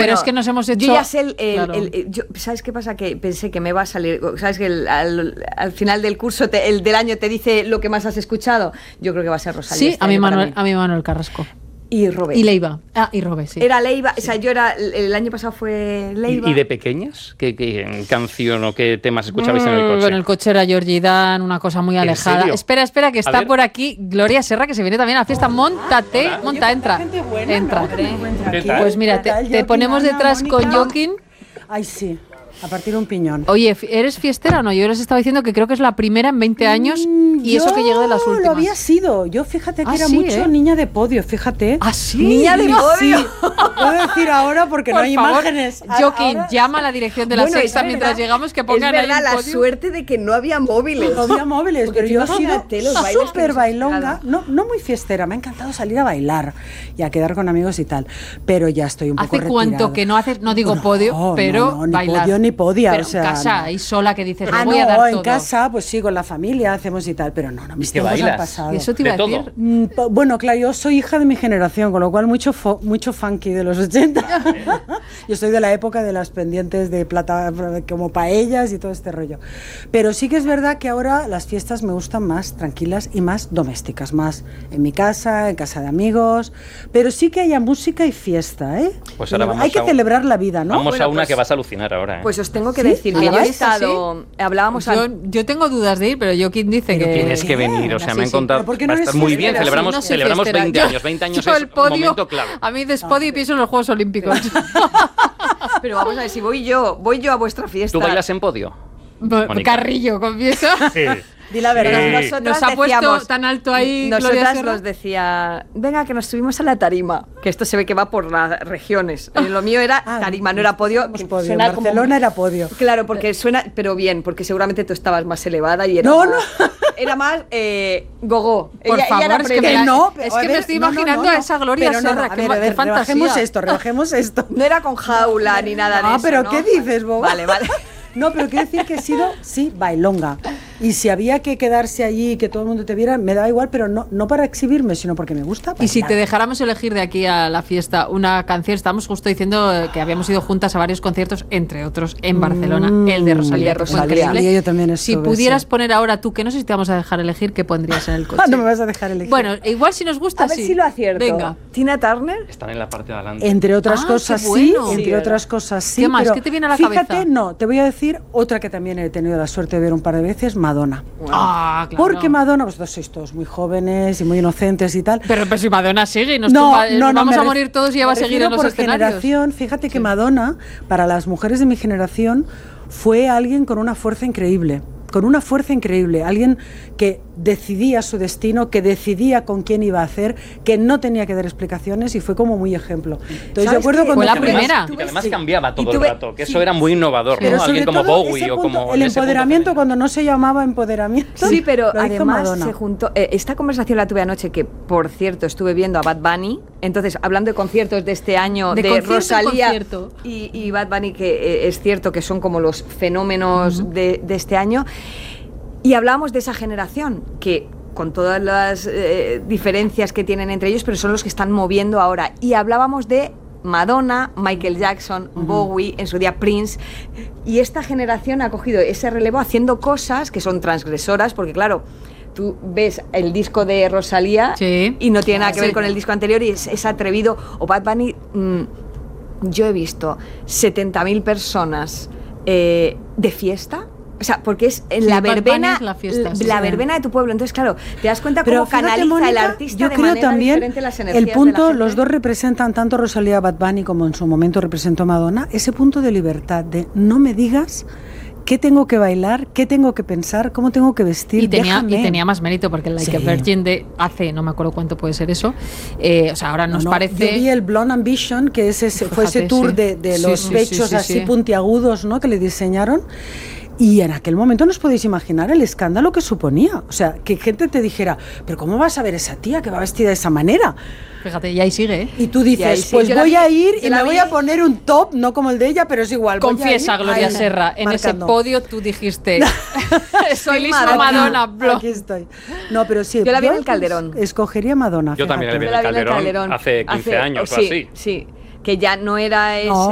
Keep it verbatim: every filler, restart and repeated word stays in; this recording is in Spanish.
Pero es que nos hemos hecho... Yo ya sé, el, el, claro. el, el, yo, ¿sabes qué pasa? Que pensé que me va a salir, ¿sabes? Que el, al, al final del curso, te, el del año, te dice lo que más has escuchado. Yo creo que va a ser Rosalía. Sí, este a, mí Manuel, mí. a mí Manuel Carrasco. Y Robé. Y Leiva. Ah, y Robé, sí. Era Leiva, sí. o sea, yo era, el año pasado fue Leiva. ¿Y, y de pequeñas? ¿Qué, qué canción o qué temas escuchabais mm, en el coche? Bueno, el coche era Georgie Dan, una cosa muy alejada. Espera, espera, que está por aquí Gloria Serra, que se viene también a la fiesta. Móntate, Hola. monta, Oye, entra. Buena, entra. ¿no? ¿Qué tal? Pues mira, te, te ponemos detrás Mónica. Con Joaquín. Ay, sí. A partir de un piñón. Oye, ¿eres fiestera o no? Yo les estaba diciendo que creo que es la primera en veinte años mm, y eso que llegué de las últimas. Lo había sido. Yo fíjate que ah, era sí, mucho ¿eh? niña de podio, fíjate. ¿Ah, sí? Niña de podio. Sí. Puedo decir ahora porque Por no hay favor, imágenes. Joaquín, ahora... llama a la dirección de la bueno, sexta mientras llegamos que pongan es verdad, ahí la podio. suerte de que no había móviles. No había móviles, porque pero yo he sido súper bailonga. No, no muy fiestera, me ha encantado salir a bailar y a quedar con amigos y tal. Pero ya estoy un poco ¿Hace cuánto retirada. que no haces, no digo no, podio, no, pero no, no, ni bailar? podio ni podia, pero o sea, en casa, no. ahí sola que dices, Ah, me voy no, a dar en todo. casa, pues sí, con la familia hacemos y tal, pero no, no, mis ¿Y qué tiempos bailas? han pasado. ¿Y eso te iba ¿De a decir? todo? Mm, bueno, claro, yo soy hija de mi generación, con lo cual mucho fo- mucho funky de los ochenta. Yo soy de la época de las pendientes de plata, como paellas y todo este rollo. Pero sí que es verdad que ahora las fiestas me gustan más tranquilas y más domésticas, más en mi casa, en casa de amigos, pero sí que haya música y fiesta, ¿eh? Pues ahora vamos Hay que a un- celebrar la vida, ¿no? Vamos Bueno, a una pues, que vas a alucinar ahora, ¿eh? Pues os tengo que ¿Sí? decir que yo he ¿Además? estado... Hablábamos Yo, al- yo tengo dudas de ir, pero yo quien dice Pero que... tienes que venir, o sea, Sí, me han sí. contado, ¿Pero por qué va no a estar eres muy bien, fiestera? celebramos, Sí, no soy celebramos fiestera. veinte Yo- años, veinte años yo es el podio, un momento clave. A mí de podio pienso en los Juegos Olímpicos. Pero vamos a ver, si voy yo, voy yo a vuestra fiesta. ¿Tú bailas en podio? Mónica. Carrillo, confieso. Sí. Di la verdad. Pero Sí. nosotras Nos ha puesto decíamos- tan alto ahí Gloria Nosotras Serra. nos decía, venga, que nos subimos a la tarima. Que esto se ve que va por las regiones. Eh, Lo mío era Ah, tarima, no era podio. somos que podio. suena En como- Barcelona era podio. Claro, porque suena, pero bien, porque seguramente tú estabas más elevada y era No, más, no. era más eh, gogó. Por ella, favor, ella era es que premia. me la- no, es a que me ver, estoy no, no, imaginando no, a no. esa Gloria Pero no, Serra, no, a qué ver, ma- a qué ver, fantasía. rebajemos esto, rebajemos esto. No era con jaula ni nada de Ah, eso, pero ¿no? ¿qué dices, boba? Vale, vale. No, pero quiero decir que he sido, sí, bailonga. Y si había que quedarse allí y que todo el mundo te viera, me daba igual, pero no, no para exhibirme, sino porque me gusta bailar. Y si te dejáramos elegir de aquí a la fiesta una canción, estábamos justo diciendo eh, que habíamos ido juntas a varios conciertos, entre otros en Barcelona, Mm, el de Rosalía. el de que fue Rosalía. increíble. Yo también Si estuve, pudieras sí. poner ahora tú, que no sé si te vamos a dejar elegir, ¿qué pondrías en el coche? Ah, no me vas a dejar elegir. Bueno, igual si nos gusta, A ver sí. si lo acierto. Venga. Tina Turner. Están en la parte de adelante. Entre otras Ah, cosas qué bueno. sí, entre Sí, otras ¿verdad? cosas sí. ¿Qué más? pero ¿Qué te viene a la fíjate, cabeza? no, te voy a decir otra que también he tenido la suerte de ver un par de veces, Madonna. Ah, claro. Porque Madonna, vosotros sois todos muy jóvenes y muy inocentes y tal. Pero, pero si Madonna sigue y nos No, tumba- no, no, vamos me a ref- morir todos y ella va a me seguir refiero en los por escenarios. generación, fíjate que Madonna, para las mujeres de mi generación, fue alguien con una fuerza increíble. Con una fuerza increíble, alguien que decidía su destino, que decidía con quién iba a hacer, que no tenía que dar explicaciones y fue como muy ejemplo. Entonces yo ¿Sabes recuerdo qué? cuando Fue la Y además- primera. Y que además Sí. cambiaba Y todo el tuve- rato, que sí. eso era muy innovador, Pero ¿no? Alguien sobre como todo Bowie ese o punto, como... el en ese punto empoderamiento femenino. cuando no se llamaba empoderamiento. Sí, pero lo hizo además Madonna. se juntó. eh, esta conversación la tuve anoche, que por cierto estuve viendo a Bad Bunny. Entonces, hablando de conciertos de este año, De de, concierto en Rosalía concierto. y, y Bad Bunny, que eh, es cierto que son como los fenómenos uh-huh. de, de este año. Y hablábamos de esa generación que, con todas las eh, diferencias que tienen entre ellos, pero son los que están moviendo ahora. Y hablábamos de Madonna, Michael Jackson, uh-huh. Bowie, en su día Prince, y esta generación ha cogido ese relevo haciendo cosas que son transgresoras, porque claro, tú ves el disco de Rosalía sí. y no tiene nada que sí. ver con el disco anterior y es, es atrevido. O Bad Bunny, mmm, yo he visto setenta mil personas eh, de fiesta. O sea, porque es sí, la verbena, la, fiesta, la, sí, la sí. verbena de tu pueblo. Entonces, claro, te das cuenta Pero cómo fíjate, canaliza Mónica, el artista yo de creo manera también diferente las energías el punto, de la gente. los dos representan, tanto Rosalía Bad Bunny como en su momento representó Madonna, ese punto de libertad, de no me digas qué tengo que bailar, qué tengo que pensar, cómo tengo que vestir. Y tenía, déjame. y tenía más mérito, porque el Like Sí. a Virgin de hace, no me acuerdo cuánto puede ser eso, eh, o sea, ahora nos no, no, parece... Yo vi el Blonde Ambition, que es ese, Fíjate, fue ese tour sí. de, de Sí, los sí, pechos sí, sí, así sí. puntiagudos, ¿no?, que le diseñaron. Y en aquel momento no os podéis imaginar el escándalo que suponía. O sea, que gente te dijera, pero ¿cómo vas a ver esa tía que va vestida de esa manera? Fíjate, y ahí sigue, ¿eh? Y tú Y ahí dices, sí, pues yo la voy vi- a ir yo y la me vi- voy a poner un top, no como el de ella, pero es igual. voy a Confiesa, ir Gloria ahí, Serra, en marcando. ese podio tú dijiste, soy Madonna. Madonna, Aquí, blo. aquí estoy. No, pero sí. Yo la vi en el pues, Calderón. Escogería Madonna. Yo también la vi fíjate. en el Calderón hace quince años o sí, así. Sí, que ya no era ese... No.